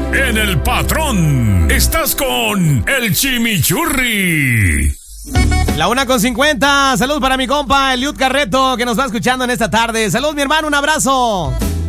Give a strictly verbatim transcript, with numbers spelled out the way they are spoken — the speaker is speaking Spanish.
en El Patrón. Estás con el Chimichurri. La una con cincuenta. Salud para mi compa Eliud Carreto, que nos va escuchando en esta tarde. Salud, mi hermano, un abrazo.